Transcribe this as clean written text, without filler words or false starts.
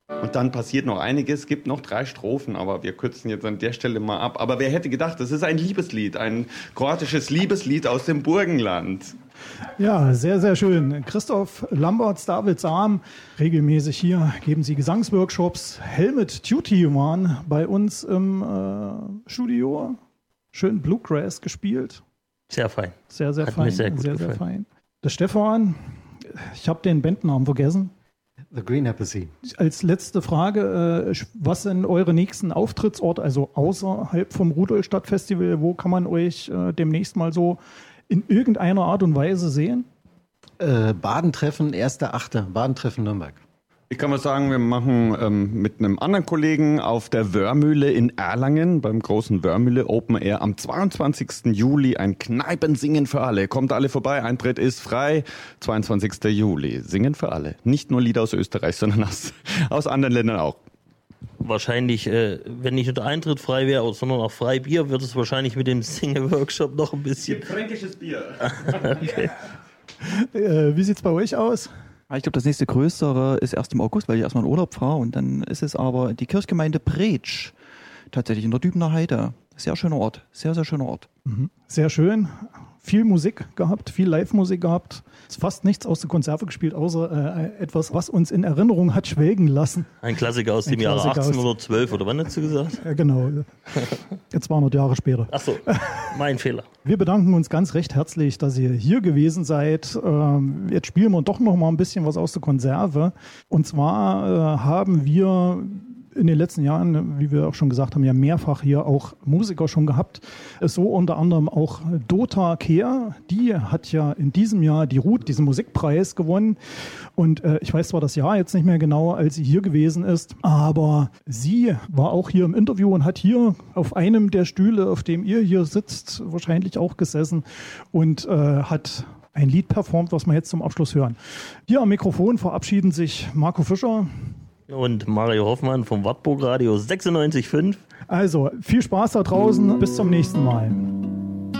Und dann passiert noch einiges, es gibt noch 3 Strophen, aber wir kürzen jetzt an der Stelle mal ab. Aber wer hätte gedacht, das ist ein Liebeslied, ein kroatisches Liebeslied aus dem Burgenland. Ja, sehr, sehr schön. Christoph Lamberts, David Sam, regelmäßig hier geben Sie Gesangsworkshops. Helmut Tutti waren bei uns im Studio. Schön Bluegrass gespielt. Sehr fein. Sehr, sehr Hat fein. mir sehr gut sehr gefallen. fein. Der Stefan, ich habe den Bandnamen vergessen. The Green Apple Sea. Als letzte Frage, was sind eure nächsten Auftrittsorte, also außerhalb vom Rudolstadt-Festival, wo kann man euch demnächst mal so in irgendeiner Art und Weise sehen? Badentreffen, 1.8. Badentreffen Nürnberg. Ich kann mal sagen, wir machen mit einem anderen Kollegen auf der Wörmühle in Erlangen, beim großen Wörmühle Open Air, am 22. Juli ein Kneipensingen für alle. Kommt alle vorbei, Eintritt ist frei. 22. Juli, Singen für alle. Nicht nur Lieder aus Österreich, sondern aus anderen Ländern auch. Wahrscheinlich, wenn nicht nur der Eintritt frei wäre, sondern auch Freibier, wird es wahrscheinlich mit dem Singe-Workshop noch ein bisschen... Fränkisches Bier. Okay. Wie sieht es bei euch aus? Ich glaube, das nächste größere ist erst im August, weil ich erstmal in Urlaub fahre. Und dann ist es aber die Kirchgemeinde Bretsch, tatsächlich in der Dübener Heide. Sehr schöner Ort, sehr, sehr schöner Ort. Sehr schön. Viel Musik gehabt, viel Live-Musik gehabt. Ist fast nichts aus der Konserve gespielt, außer etwas, was uns in Erinnerung hat schwelgen lassen. Ein Klassiker aus dem Jahre 1812, oder wann hast du gesagt? Ja, genau. Jetzt 200 Jahre später. Ach so, mein Fehler. Wir bedanken uns ganz recht herzlich, dass ihr hier gewesen seid. Jetzt spielen wir doch noch mal ein bisschen was aus der Konserve. Und zwar haben wir in den letzten Jahren, wie wir auch schon gesagt haben, ja mehrfach hier auch Musiker schon gehabt. So unter anderem auch Dota Kehr. Die hat ja in diesem Jahr die Ruth, diesen Musikpreis gewonnen. Und ich weiß zwar das Jahr jetzt nicht mehr genau, als sie hier gewesen ist, aber sie war auch hier im Interview und hat hier auf einem der Stühle, auf dem ihr hier sitzt, wahrscheinlich auch gesessen und hat ein Lied performt, was wir jetzt zum Abschluss hören. Hier am Mikrofon verabschieden sich Marco Fischer und Mario Hoffmann vom Wartburg Radio 96.5. Also, viel Spaß da draußen. Bis zum nächsten Mal.